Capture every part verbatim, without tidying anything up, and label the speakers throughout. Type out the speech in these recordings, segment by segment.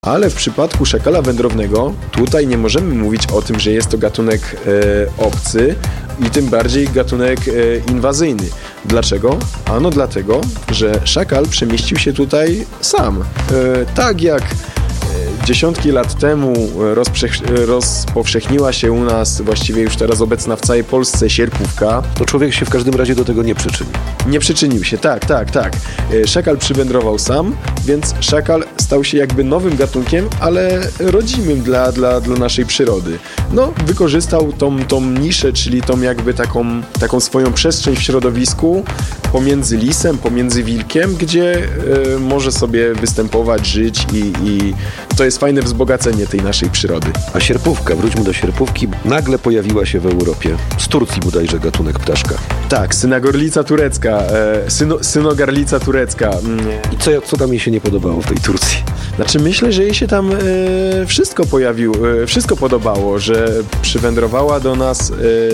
Speaker 1: Ale w przypadku szakala wędrownego tutaj nie możemy mówić o tym, że jest to gatunek e, obcy i tym bardziej gatunek e, inwazyjny. Dlaczego? Ano dlatego, że szakal przemieścił się tutaj sam. E, tak jak dziesiątki lat temu rozprze- rozpowszechniła się u nas, właściwie już teraz obecna w całej Polsce, sierpówka.
Speaker 2: To człowiek się w każdym razie do tego nie przyczynił.
Speaker 1: Nie przyczynił się, tak, tak, tak. Szakal przywędrował sam, więc szakal stał się jakby nowym gatunkiem, ale rodzimym dla, dla, dla naszej przyrody. No, wykorzystał tą, tą niszę, czyli tą jakby taką, taką swoją przestrzeń w środowisku pomiędzy lisem, pomiędzy wilkiem, gdzie y, może sobie występować, żyć i, i to jest fajne wzbogacenie tej naszej przyrody.
Speaker 2: A sierpówka, wróćmy do sierpówki, nagle pojawiła się w Europie. Z Turcji bodajże gatunek ptaszka.
Speaker 1: Tak, synagorlica turecka, e, syno, synogarlica turecka.
Speaker 2: I co, co tam jej się nie podobało w tej Turcji?
Speaker 1: Znaczy myślę, że jej się tam e, wszystko pojawiło, e, wszystko podobało, że przywędrowała do nas e,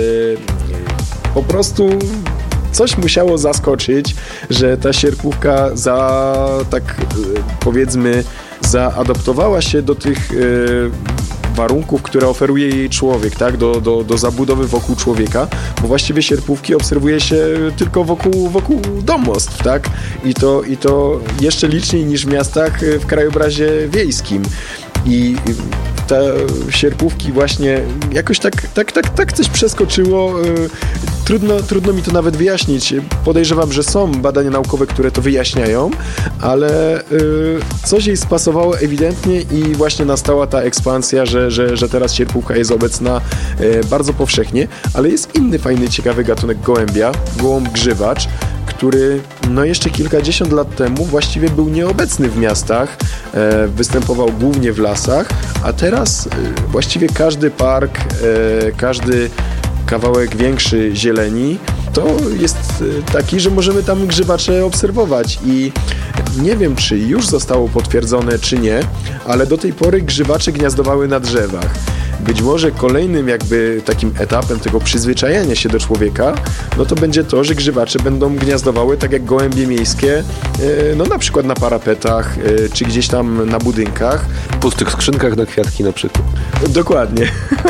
Speaker 1: po prostu... Coś musiało zaskoczyć, że ta sierpówka za, tak powiedzmy, zaadoptowała się do tych y, warunków, które oferuje jej człowiek, tak? Do, do, do zabudowy wokół człowieka, bo właściwie sierpówki obserwuje się tylko wokół, wokół domostw, tak? I to, i to jeszcze liczniej niż w miastach w krajobrazie wiejskim. I te sierpówki właśnie jakoś tak, tak, tak, tak coś przeskoczyło. Trudno, trudno mi to nawet wyjaśnić. Podejrzewam, że są badania naukowe, które to wyjaśniają, ale coś jej spasowało ewidentnie i właśnie nastała ta ekspansja, że, że, że teraz sierpówka jest obecna bardzo powszechnie, ale jest inny fajny, ciekawy gatunek gołębia, gołąb grzywacz, który no jeszcze kilkadziesiąt lat temu właściwie był nieobecny w miastach, e, występował głównie w lasach, a teraz e, właściwie każdy park, e, każdy kawałek większy zieleni to jest e, taki, że możemy tam grzywacze obserwować i nie wiem, czy już zostało potwierdzone, czy nie, ale do tej pory grzywacze gniazdowały na drzewach. Być może kolejnym jakby takim etapem tego przyzwyczajania się do człowieka, no to będzie to, że grzywacze będą gniazdowały tak jak gołębie miejskie, no na przykład na parapetach, czy gdzieś tam na budynkach.
Speaker 2: W pustych skrzynkach na kwiatki na przykład.
Speaker 1: Dokładnie.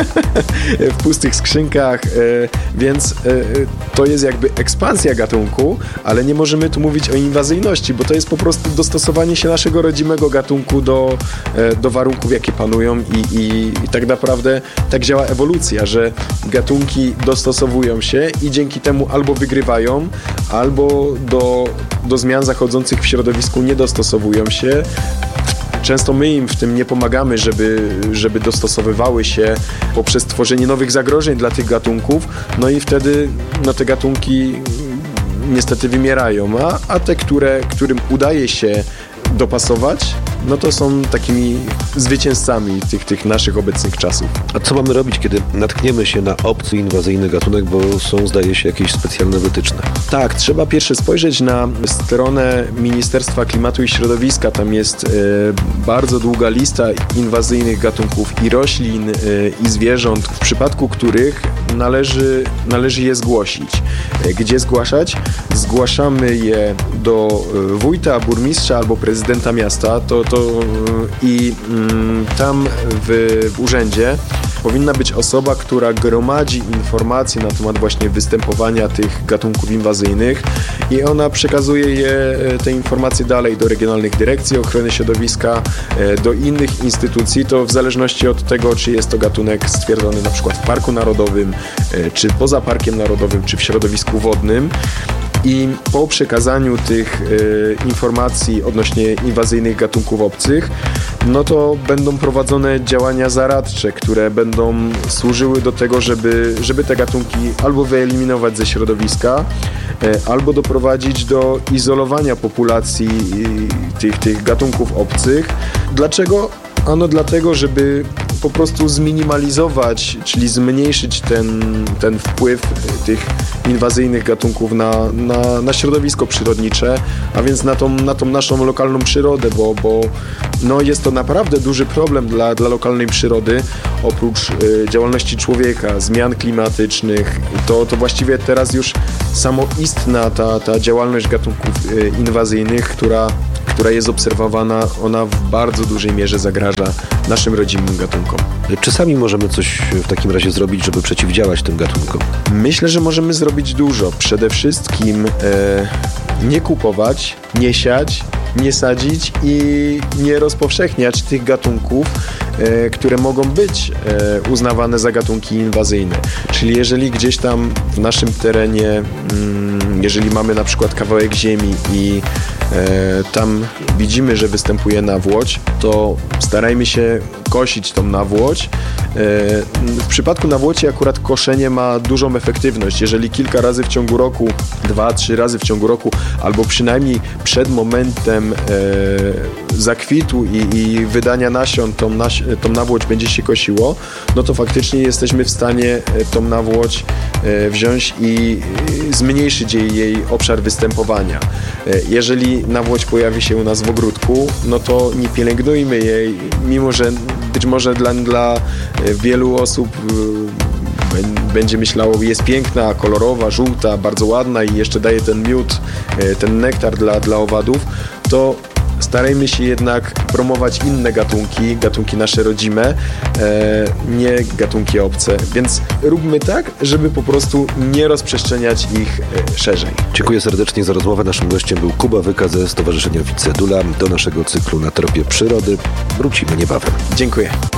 Speaker 1: W pustych skrzynkach, więc to jest jakby ekspansja gatunku, ale nie możemy tu mówić o inwazyjności, bo to jest po prostu dostosowanie się naszego rodzimego gatunku do, do warunków, jakie panują i, i, i tak naprawdę tak działa ewolucja, że gatunki dostosowują się i dzięki temu albo wygrywają, albo do, do zmian zachodzących w środowisku nie dostosowują się. Często my im w tym nie pomagamy, żeby, żeby dostosowywały się poprzez tworzenie nowych zagrożeń dla tych gatunków, no i wtedy no, te gatunki niestety wymierają, a, a te, które, którym udaje się dopasować, no to są takimi zwycięzcami tych, tych naszych obecnych czasów.
Speaker 2: A co mamy robić, kiedy natkniemy się na obcy, inwazyjny gatunek, bo są, zdaje się, jakieś specjalne wytyczne?
Speaker 1: Tak, trzeba pierwsze spojrzeć na stronę Ministerstwa Klimatu i Środowiska. Tam jest e, bardzo długa lista inwazyjnych gatunków i roślin, e, i zwierząt, w przypadku których należy, należy je zgłosić. E, gdzie zgłaszać? Zgłaszamy je do e, wójta, burmistrza albo prezydenta miasta. To, to i mm, tam w, w urzędzie powinna być osoba, która gromadzi informacje na temat właśnie występowania tych gatunków inwazyjnych i ona przekazuje je, te informacje dalej do regionalnych dyrekcji ochrony środowiska, do innych instytucji, to w zależności od tego, czy jest to gatunek stwierdzony na przykład w Parku Narodowym, czy poza Parkiem Narodowym, czy w środowisku wodnym. I po przekazaniu tych y, informacji odnośnie inwazyjnych gatunków obcych, no to będą prowadzone działania zaradcze, które będą służyły do tego, żeby, żeby te gatunki albo wyeliminować ze środowiska, y, albo doprowadzić do izolowania populacji y, tych, tych gatunków obcych. Dlaczego? Ano dlatego, żeby po prostu zminimalizować, czyli zmniejszyć ten, ten wpływ tych inwazyjnych gatunków na, na, na środowisko przyrodnicze, a więc na tą, na tą naszą lokalną przyrodę, bo, bo no jest to naprawdę duży problem dla, dla lokalnej przyrody. Oprócz y, działalności człowieka, zmian klimatycznych, to, to właściwie teraz już samoistna ta, ta działalność gatunków y, inwazyjnych, która która jest obserwowana, ona w bardzo dużej mierze zagraża naszym rodzimym gatunkom.
Speaker 2: Czy sami możemy coś w takim razie zrobić, żeby przeciwdziałać tym gatunkom?
Speaker 1: Myślę, że możemy zrobić dużo. Przede wszystkim e, nie kupować, nie siać, nie sadzić i nie rozpowszechniać tych gatunków, e, które mogą być e, uznawane za gatunki inwazyjne. Czyli jeżeli gdzieś tam w naszym terenie, mm, jeżeli mamy na przykład kawałek ziemi i e, tam widzimy, że występuje nawłoć, to starajmy się kosić tą nawłoć. E, w przypadku nawłoci akurat koszenie ma dużą efektywność. Jeżeli kilka razy w ciągu roku, dwa, trzy razy w ciągu roku, albo przynajmniej przed momentem e, zakwitu i, i wydania nasion tą, naś, tą nawłoć będzie się kosiło, no to faktycznie jesteśmy w stanie tą nawłoć e, wziąć i e, zmniejszyć jej, jej obszar występowania. E, jeżeli nawłoć pojawi się u nas w ogródku, no to nie pielęgnujmy jej, mimo że być może dla, dla wielu osób będzie myślało, jest piękna, kolorowa, żółta, bardzo ładna i jeszcze daje ten miód, ten nektar dla, dla owadów, to starajmy się jednak promować inne gatunki, gatunki nasze rodzime, nie gatunki obce, więc róbmy tak, żeby po prostu nie rozprzestrzeniać ich szerzej.
Speaker 2: Dziękuję serdecznie za rozmowę. Naszym gościem był Kuba Wyka ze Stowarzyszenia Vicedula. Do naszego cyklu Na tropie przyrody wrócimy niebawem.
Speaker 1: Dziękuję.